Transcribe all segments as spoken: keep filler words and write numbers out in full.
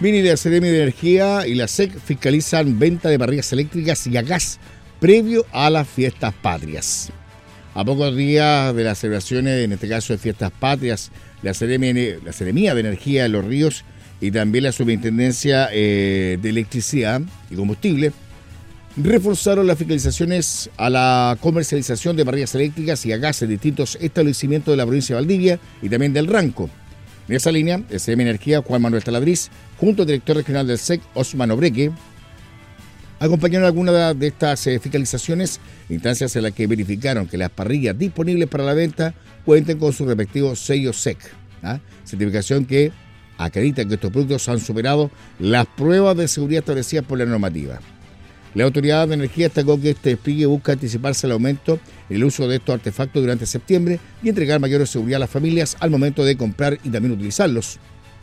Mini de Seremi de Energía y la S E C fiscalizan venta de parrillas eléctricas y a gas previo a las fiestas patrias. A pocos días de las celebraciones, en este caso de fiestas patrias, la Seremi, la Seremía de Energía de Los Ríos y también la Superintendencia eh, de Electricidad y Combustible reforzaron las fiscalizaciones a la comercialización de parrillas eléctricas y a gas en distintos establecimientos de la provincia de Valdivia y también del Ranco. En esa línea, el C M Energía, Juan Manuel Taladriz, junto al director regional del S E C, Osman Obreque, acompañaron algunas de estas eh, fiscalizaciones, instancias en las que verificaron que las parrillas disponibles para la venta cuenten con su respectivo sello S E C, ¿ah? certificación que acredita que estos productos han superado las pruebas de seguridad establecidas por la normativa. La Autoridad de Energía destacó que este despliegue busca anticiparse al aumento en el uso de estos artefactos durante septiembre y entregar mayor seguridad a las familias al momento de comprar y también utilizarlos.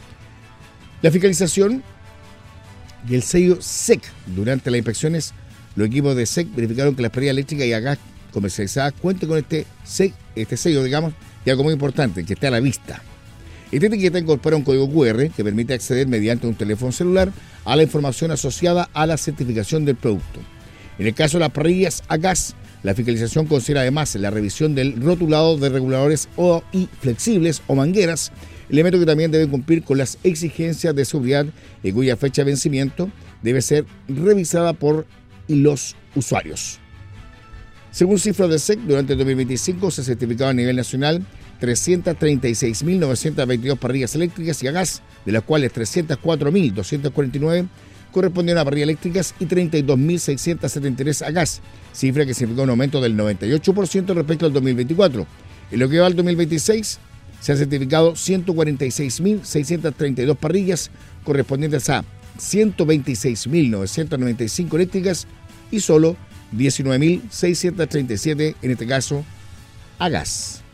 La fiscalización y el sello S E C. Durante las inspecciones, los equipos de S E C verificaron que las parrillas eléctricas y a gas comercializadas cuenten con este, S E C, este sello, digamos, y algo muy importante, que esté a la vista. Esta etiqueta incorpora un código cu erre que permite acceder mediante un teléfono celular a la información asociada a la certificación del producto. En el caso de las parrillas a gas, la fiscalización considera además la revisión del rotulado de reguladores o, y flexibles o mangueras, elemento que también debe cumplir con las exigencias de seguridad y cuya fecha de vencimiento debe ser revisada por los usuarios. Según cifras de S E C, durante el dos mil veinticinco se certificaron a nivel nacional trescientas treinta y seis mil novecientas veintidós parrillas eléctricas y a gas, de las cuales trescientas cuatro mil doscientas cuarenta y nueve correspondieron a parrillas eléctricas y treinta y dos mil seiscientas setenta y tres a gas, cifra que significó un aumento del noventa y ocho por ciento respecto al dos mil veinticuatro. En lo que va al dos mil veintiséis, se han certificado ciento cuarenta y seis mil seiscientas treinta y dos parrillas, correspondientes a ciento veintiséis mil novecientas noventa y cinco eléctricas y solo diecinueve mil seiscientas treinta y siete, en este caso, a gas.